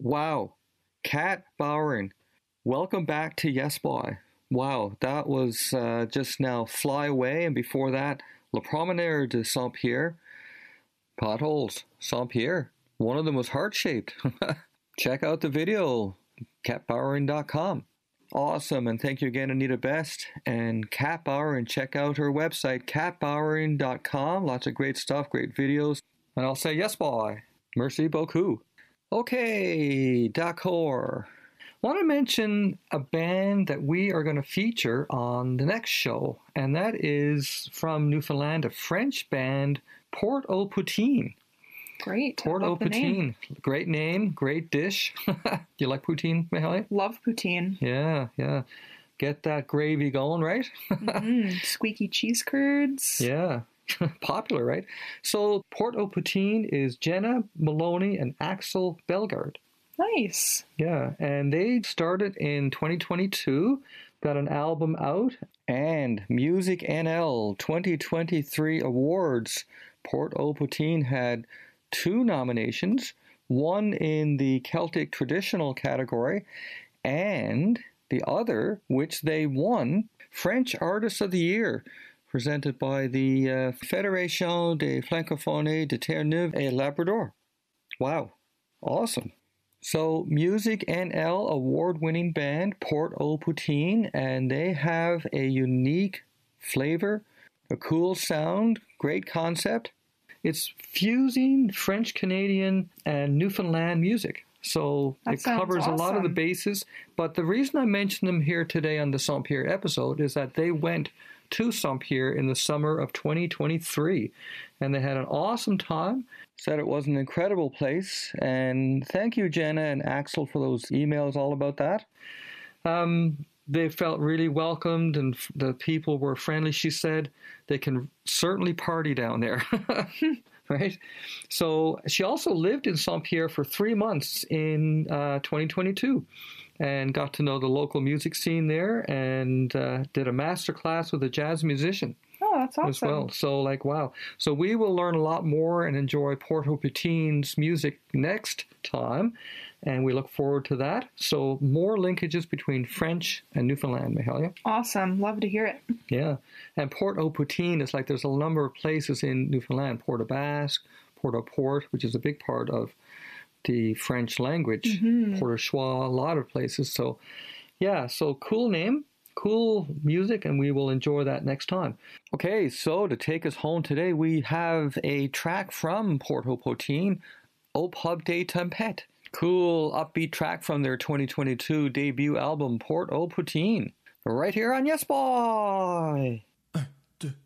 Wow. Kat Bowering, welcome back to Yes Boy. Wow, that was just now Fly Away, and before that, La Promenade de Saint Pierre, Potholes, Saint Pierre. One of them was heart shaped. Check out the video, katbowering.com. Awesome, and thank you again, Anita Best and Kat Bowering. Check out her website, katbowering.com. Lots of great stuff, great videos. And I'll say yes, boy. Merci beaucoup. Okay, d'accord. I want to mention a band that we are going to feature on the next show, and that is from Newfoundland, a French band, Port-au-Poutine. Great. Port-au-Poutine. Great name, great dish. You like poutine, Mahalia? Love poutine. Yeah. Get that gravy going, right? Squeaky cheese curds. Yeah. Popular, right? So Port-au-Poutine is Jenna Maloney and Axel Belgard. Nice. Yeah, and they started in 2022, got an album out, and Music NL 2023 awards. Port-au-Poutine had 2 nominations, one in the Celtic Traditional category, and the other, which they won, French Artist of the Year, presented by the Fédération des Francophones de Terre-Neuve et Labrador. Wow, awesome. So, Music NL award-winning band, Port-au-Poutine, and they have a unique flavor, a cool sound, great concept. It's fusing French, Canadian, and Newfoundland music. So it covers a lot of the bases. But the reason I mention them here today on the Saint Pierre episode is that they went to Saint Pierre in the summer of 2023. And they had an awesome time. Said it was an incredible place. And thank you, Jenna and Axel, for those emails all about that. They felt really welcomed and the people were friendly. She said they can certainly party down there. Right? So she also lived in Saint Pierre for 3 months in 2022 and got to know the local music scene there and did a master class with a jazz musician. Oh, that's awesome. As well. So, wow. So we will learn a lot more and enjoy Port-au-Poutine's music next time, and we look forward to that. So more linkages between French and Newfoundland, Mahalia. Awesome. Love to hear it. Yeah. And Port-au-Poutine is like there's a number of places in Newfoundland. Port-au-Basque, Port-au-Port, which is a big part of the French language. Port-au-Choix, a lot of places. So, yeah. So cool name. Cool music, and we will enjoy that next time. Okay, so to take us home today, we have a track from Port-au-Poutine, Au Pub des Tempêtes. Cool, upbeat track from their 2022 debut album, Port-au-Poutine. Right here on Yes Boy!